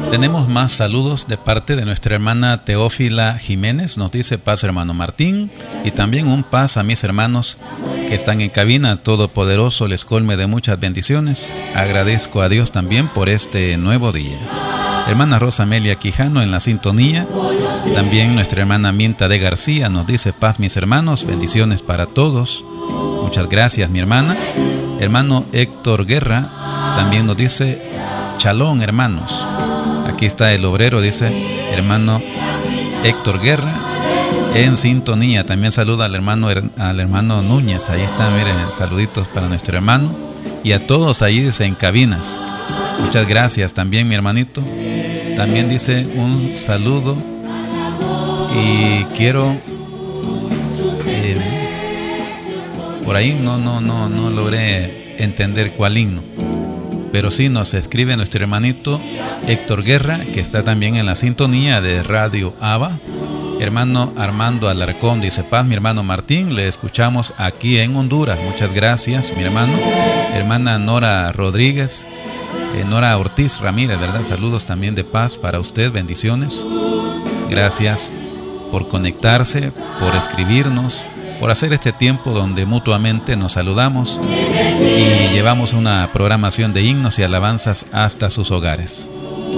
Tenemos más saludos de parte de nuestra hermana Teófila Jiménez. Nos dice paz hermano Martín, y también un paz a mis hermanos que están en cabina. Todopoderoso les colme de muchas bendiciones. Agradezco a Dios también por este nuevo día. Hermana Rosa Amelia Quijano en la sintonía. También nuestra hermana Minta de García nos dice paz mis hermanos, bendiciones para todos. Muchas gracias mi hermana. Hermano Héctor Guerra también nos dice chalón hermanos. Aquí está el obrero, dice hermano Héctor Guerra en sintonía. También saluda al hermano Núñez. Ahí está, miren, saluditos para nuestro hermano y a todos ahí dice en cabinas. Muchas gracias también mi hermanito. También dice un saludo y quiero por ahí no logré entender cuál himno, pero sí nos escribe nuestro hermanito Héctor Guerra, que está también en la sintonía de Radio Abba. Hermano Armando Alarcón dice paz mi hermano Martín, le escuchamos aquí en Honduras. Muchas gracias mi hermano. Hermana Nora Rodríguez, Nora Ortiz Ramírez, ¿verdad? Saludos también de paz para usted, bendiciones. Gracias por conectarse, por escribirnos, por hacer este tiempo donde mutuamente nos saludamos y llevamos una programación de himnos y alabanzas hasta sus hogares.